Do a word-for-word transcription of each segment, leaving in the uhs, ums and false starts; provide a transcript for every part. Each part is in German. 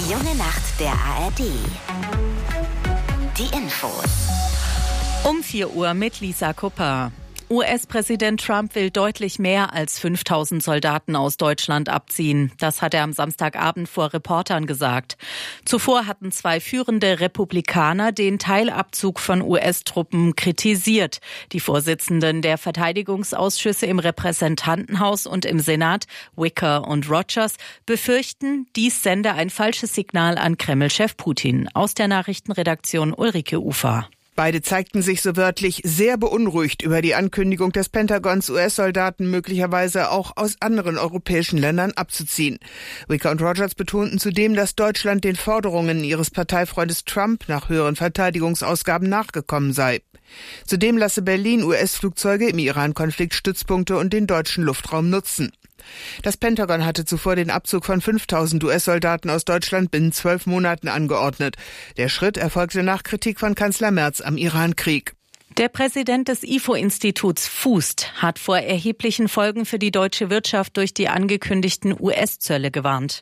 Die junge Nacht der A R D. Die Infos. Um vier Uhr mit Lisa Kupper. U S-Präsident Trump will deutlich mehr als fünftausend Soldaten aus Deutschland abziehen. Das hat er am Samstagabend vor Reportern gesagt. Zuvor hatten zwei führende Republikaner den Teilabzug von U S-Truppen kritisiert. Die Vorsitzenden der Verteidigungsausschüsse im Repräsentantenhaus und im Senat, Wicker und Rogers, befürchten, dies sende ein falsches Signal an Kreml-Chef Putin. Aus der Nachrichtenredaktion Ulrike Ufer. Beide zeigten sich so wörtlich sehr beunruhigt über die Ankündigung des Pentagons, U S-Soldaten möglicherweise auch aus anderen europäischen Ländern abzuziehen. Wicker und Rogers betonten zudem, dass Deutschland den Forderungen ihres Parteifreundes Trump nach höheren Verteidigungsausgaben nachgekommen sei. Zudem lasse Berlin U S-Flugzeuge im Iran-Konflikt Stützpunkte und den deutschen Luftraum nutzen. Das Pentagon hatte zuvor den Abzug von fünftausend U S-Soldaten aus Deutschland binnen zwölf Monaten angeordnet. Der Schritt erfolgte nach Kritik von Kanzler Merz am Iran-Krieg. Der Präsident des I F O-Instituts Fußt hat vor erheblichen Folgen für die deutsche Wirtschaft durch die angekündigten U S-Zölle gewarnt.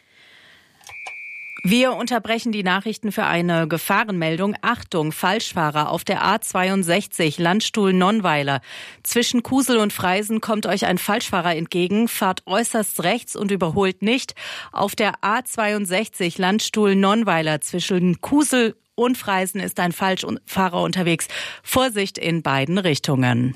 Wir unterbrechen die Nachrichten für eine Gefahrenmeldung. Achtung, Falschfahrer auf der A zweiundsechzig, Landstuhl Nonnweiler. Zwischen Kusel und Freisen kommt euch ein Falschfahrer entgegen. Fahrt äußerst rechts und überholt nicht. Auf der A zweiundsechzig, Landstuhl Nonnweiler, zwischen Kusel und Freisen ist ein Falschfahrer unterwegs. Vorsicht in beiden Richtungen.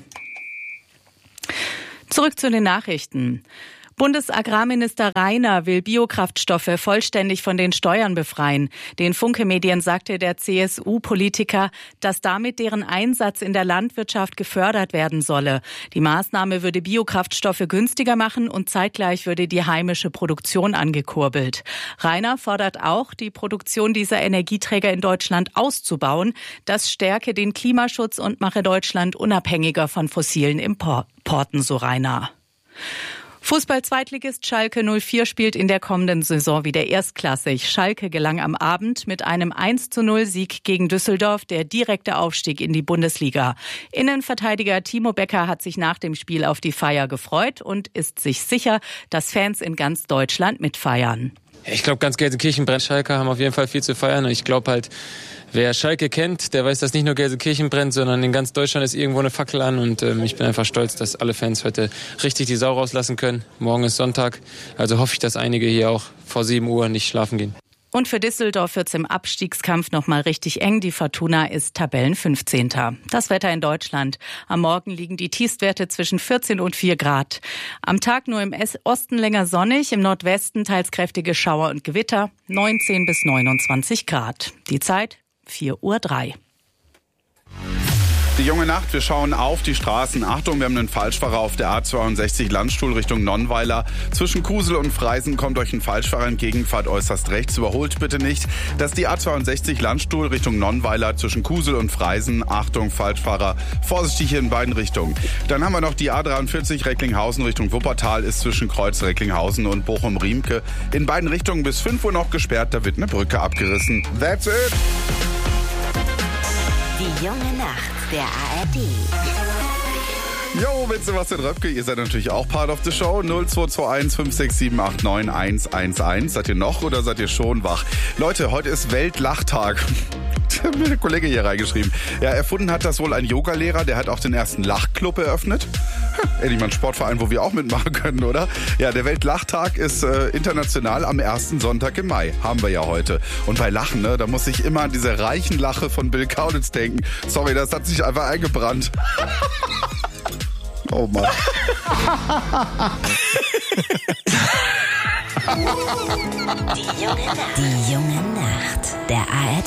Zurück zu den Nachrichten. Bundesagrarminister Rainer will Biokraftstoffe vollständig von den Steuern befreien. Den Funke-Medien sagte der C S U-Politiker, dass damit deren Einsatz in der Landwirtschaft gefördert werden solle. Die Maßnahme würde Biokraftstoffe günstiger machen und zeitgleich würde die heimische Produktion angekurbelt. Rainer fordert auch, die Produktion dieser Energieträger in Deutschland auszubauen. Das stärke den Klimaschutz und mache Deutschland unabhängiger von fossilen Importen, so Rainer. Fußball-Zweitligist Schalke null vier spielt in der kommenden Saison wieder erstklassig. Schalke gelang am Abend mit einem eins zu null Sieg gegen Düsseldorf der direkte Aufstieg in die Bundesliga. Innenverteidiger Timo Becker hat sich nach dem Spiel auf die Feier gefreut und ist sich sicher, dass Fans in ganz Deutschland mitfeiern. Ich glaube, ganz Gelsenkirchen brennt. Schalke haben auf jeden Fall viel zu feiern. Und ich glaube halt, wer Schalke kennt, der weiß, dass nicht nur Gelsenkirchen brennt, sondern in ganz Deutschland ist irgendwo eine Fackel an. Und ähm, ich bin einfach stolz, dass alle Fans heute richtig die Sau rauslassen können. Morgen ist Sonntag, also hoffe ich, dass einige hier auch vor sieben Uhr nicht schlafen gehen. Und für Düsseldorf wird's im Abstiegskampf noch mal richtig eng. Die Fortuna ist Tabellenfünfzehnter. Das Wetter in Deutschland. Am Morgen liegen die Tiefstwerte zwischen vierzehn und vier Grad. Am Tag nur im Osten länger sonnig, im Nordwesten teils kräftige Schauer und Gewitter. neunzehn bis neunundzwanzig Grad. Die Zeit vier Uhr drei. Die junge Nacht, wir schauen auf die Straßen. Achtung, wir haben einen Falschfahrer auf der A zweiundsechzig, Landstuhl Richtung Nonnweiler. Zwischen Kusel und Freisen kommt euch ein Falschfahrer entgegen, fahrt äußerst rechts, überholt bitte nicht. Das ist die A zweiundsechzig, Landstuhl Richtung Nonnweiler, zwischen Kusel und Freisen. Achtung, Falschfahrer, vorsichtig hier in beiden Richtungen. Dann haben wir noch die A dreiundvierzig, Recklinghausen Richtung Wuppertal, ist zwischen Kreuz Recklinghausen und Bochum-Riemke. In beiden Richtungen bis fünf Uhr noch gesperrt, da wird eine Brücke abgerissen. That's it! Die junge Nacht der A R D. Jo, mit Sebastian Röpke, ihr seid natürlich auch part of the show. null zwei zwei eins fünf sechs sieben acht neun eins eins eins. Seid ihr noch oder seid ihr schon wach? Leute, heute ist Weltlachtag. Hat mir der Kollege hier reingeschrieben. Ja, erfunden hat das wohl ein Yogalehrer, der hat auch den ersten Lachclub eröffnet. Hm, endlich mal ein Sportverein, wo wir auch mitmachen können, oder? Ja, der Weltlachtag ist äh, international am ersten Sonntag im Mai. Haben wir ja heute. Und bei Lachen, ne, da muss ich immer an diese reichen Lache von Bill Kaulitz denken. Sorry, das hat sich einfach eingebrannt. Oh Mann. Die junge Nacht. Die junge Nacht der A R D.